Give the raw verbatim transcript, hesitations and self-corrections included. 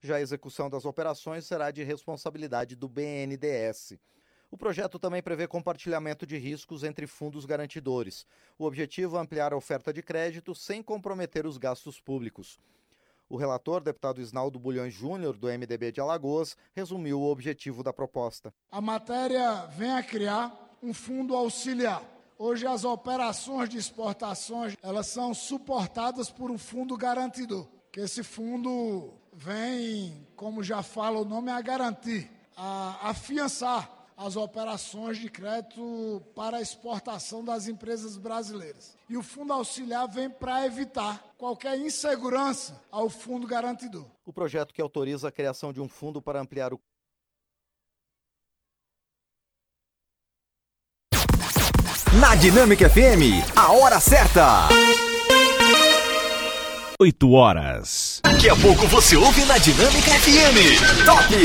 Já a execução das operações será de responsabilidade do B N D E S. O projeto também prevê compartilhamento de riscos entre fundos garantidores. O objetivo é ampliar a oferta de crédito sem comprometer os gastos públicos. O relator, deputado Isnaldo Bulhões Júnior, do M D B de Alagoas, resumiu o objetivo da proposta. A matéria vem a criar um fundo auxiliar. Hoje as operações de exportações, elas são suportadas por um fundo garantidor, que esse fundo vem, como já fala o nome, a garantir, a afiançar as operações de crédito para a exportação das empresas brasileiras. E o fundo auxiliar vem para evitar qualquer insegurança ao fundo garantidor. O projeto que autoriza a criação de um fundo para ampliar o Na Dinâmica F M, a hora certa. oito horas. Daqui a pouco você ouve na Dinâmica F M. Top!